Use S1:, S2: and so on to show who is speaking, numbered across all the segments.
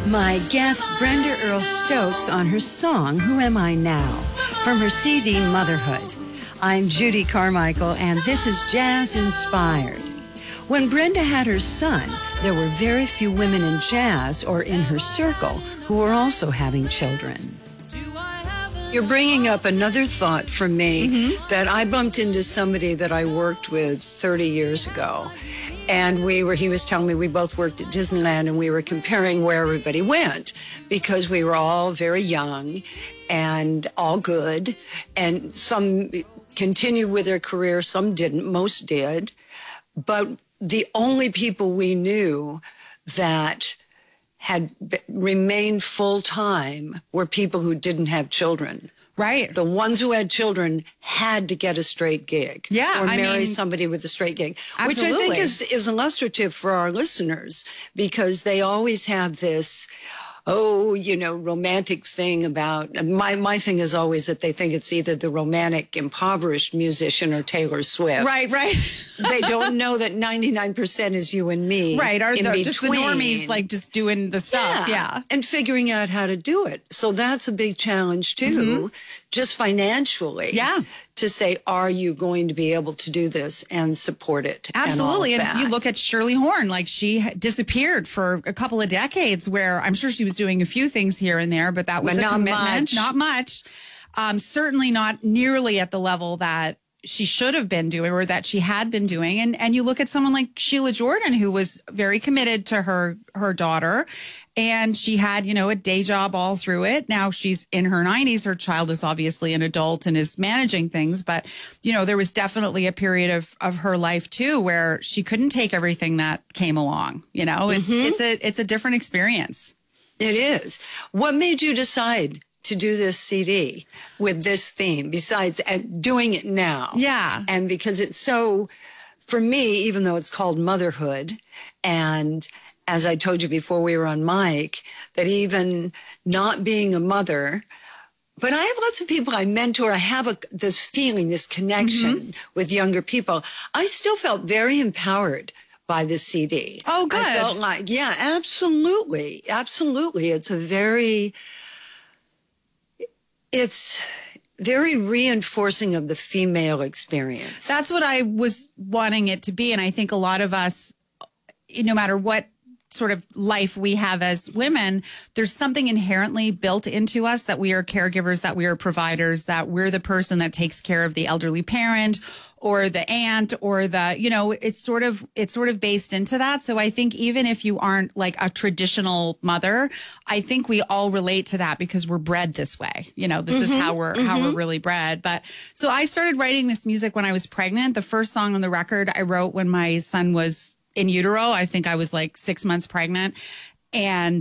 S1: My guest, Brenda Earl Stokes, on her song, Who Am I Now? From her CD, Motherhood. I'm Judy Carmichael, and this is Jazz Inspired. When Brenda had her son, there were very few women in jazz or in her circle who were also having children. You're bringing up another thought for me that I bumped into somebody that I worked with 30 years ago. And he was telling me we both worked at Disneyland, and we were comparing where everybody went because we were all very young and all good. And some continued with their career, some didn't, most did. But the only people we knew that had remained full-time were people who didn't have children.
S2: Right.
S1: The ones who had children had to get a straight gig.
S2: Yeah.
S1: Or marry somebody with a straight gig.
S2: Absolutely.
S1: Which I think is illustrative for our listeners, because they always have this, romantic thing about, my thing is always that they think it's either the romantic, impoverished musician or Taylor Swift.
S2: Right.
S1: They don't know that 99% is you and me.
S2: Right. Just the normies, like just doing the stuff. Yeah.
S1: And figuring out how to do it. So that's a big challenge too, just financially.
S2: Yeah.
S1: To say, are you going to be able to do this and support it?
S2: Absolutely. And you look at Shirley Horn, like she disappeared for a couple of decades, where I'm sure she was doing a few things here and there, but that was a commitment. Not much. Certainly not nearly at the level that she should have been doing or that she had been doing. And you look at someone like Sheila Jordan, who was very committed to her daughter, and she had, a day job all through it. Now she's in her 90s. Her child is obviously an adult and is managing things. But, there was definitely a period of her life, too, where she couldn't take everything that came along. It's a different experience.
S1: It is. What made you decide to do this CD with this theme, besides doing it now?
S2: Yeah.
S1: And because it's so, for me, even though it's called Motherhood, and as I told you before we were on mic, that even not being a mother, but I have lots of people I mentor. I have this feeling, this connection with younger people. I still felt very empowered by the CD.
S2: Oh, good.
S1: I felt like, yeah, absolutely. Absolutely. It's very reinforcing of the female experience.
S2: That's what I was wanting it to be. And I think a lot of us, no matter what sort of life we have as women, there's something inherently built into us that we are caregivers, that we are providers, that we're the person that takes care of the elderly parent or the aunt or it's sort of based into that. So I think even if you aren't like a traditional mother, I think we all relate to that because we're bred this way. This is how we're really bred. But so I started writing this music when I was pregnant. The first song on the record I wrote when my son was in utero. I think I was like 6 months pregnant. And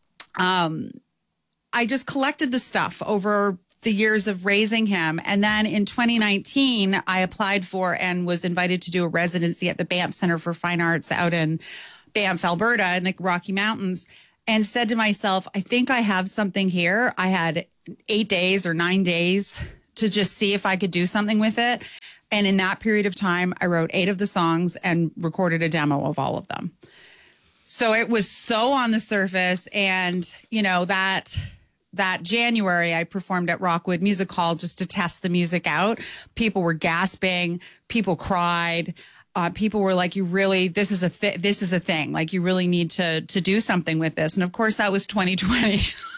S2: I just collected the stuff over the years of raising him. And then in 2019, I applied for and was invited to do a residency at the Banff Center for Fine Arts out in Banff, Alberta, in the Rocky Mountains, and said to myself, I think I have something here. I had 8 days or 9 days to just see if I could do something with it. And in that period of time, I wrote 8 of the songs and recorded a demo of all of them. So it was so on the surface. And, that January, I performed at Rockwood Music Hall just to test the music out. People were gasping. People cried. People were like, this is a thing. Like, you really need to do something with this. And of course, that was 2020.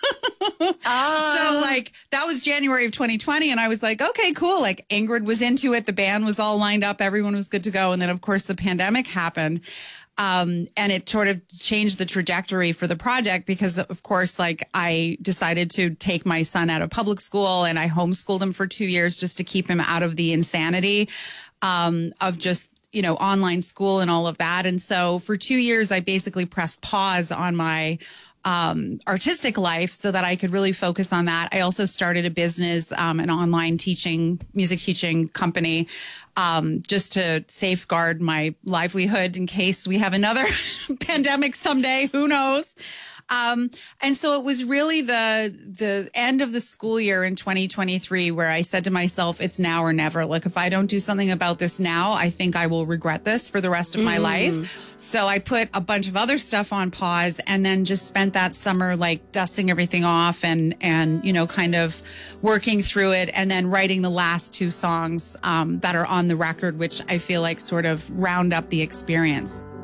S2: So like that was January of 2020. And I was like, okay, cool. Like Ingrid was into it. The band was all lined up. Everyone was good to go. And then of course the pandemic happened. And it sort of changed the trajectory for the project because of course, like I decided to take my son out of public school and I homeschooled him for 2 years just to keep him out of the insanity, of just, online school and all of that. And so for 2 years, I basically pressed pause on my artistic life so that I could really focus on that. I also started a business, an online music teaching company, just to safeguard my livelihood in case we have another pandemic someday. Who knows? And so it was really the end of the school year in 2023 where I said to myself, it's now or never. Like, if I don't do something about this now, I think I will regret this for the rest of my life. So I put a bunch of other stuff on pause and then just spent that summer like dusting everything off and you know, kind of working through it and then writing the last two songs that are on the record, which I feel like sort of round up the experience.